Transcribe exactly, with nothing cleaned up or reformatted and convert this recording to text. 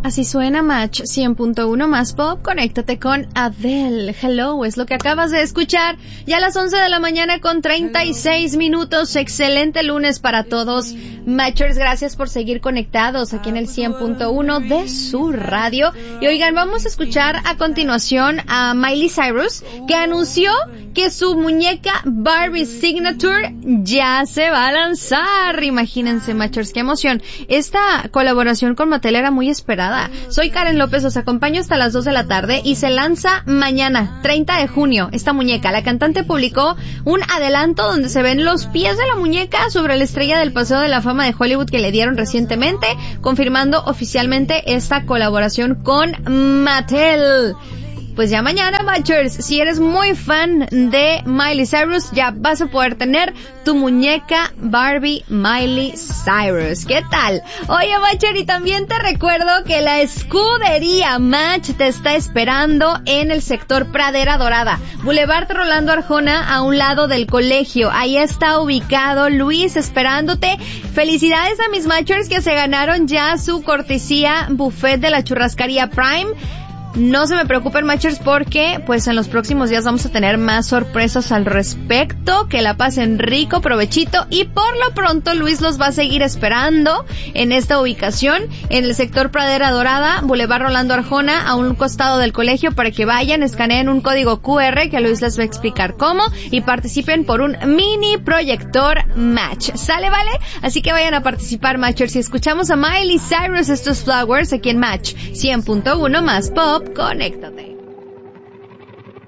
Así suena Match cien punto uno más pop. Conéctate con Adele. Hello, es lo que acabas de escuchar. Ya a las once de la mañana con treinta y seis minutos. Excelente lunes para todos. Matchers, gracias por seguir conectados aquí en el cien punto uno de su radio. Y oigan, vamos a escuchar a continuación a Miley Cyrus, que anunció que su muñeca Barbie Signature ya se va a lanzar. Imagínense, Matchers, qué emoción. Esta colaboración con Mattel era muy esperada. Soy Karen López, os acompaño hasta las dos de la tarde y se lanza mañana, treinta de junio, esta muñeca. La cantante publicó un adelanto donde se ven los pies de la muñeca sobre la estrella del Paseo de la Fama de Hollywood que le dieron recientemente, confirmando oficialmente esta colaboración con Mattel. Pues ya mañana, Matchers, si eres muy fan de Miley Cyrus, ya vas a poder tener tu muñeca Barbie Miley Cyrus. ¿Qué tal? Oye, Matcher, y también te recuerdo que la escudería Match te está esperando en el sector Pradera Dorada, Boulevard Rolando Arjona, a un lado del colegio. Ahí está ubicado Luis esperándote. Felicidades a mis Matchers que se ganaron ya su cortesía buffet de la churrascaría Prime. No se me preocupen, Matchers, porque pues en los próximos días vamos a tener más sorpresas al respecto. Que la pasen rico, provechito, y por lo pronto Luis los va a seguir esperando en esta ubicación, en el sector Pradera Dorada, Boulevard Rolando Arjona, a un costado del colegio, para que vayan, escaneen un código cu erre que Luis les va a explicar cómo y participen por un mini proyector Match. ¿Sale, vale? Así que vayan a participar, Matchers, y escuchamos a Miley Cyrus, estos Flowers, aquí en Match cien punto uno más pop. Conéctate.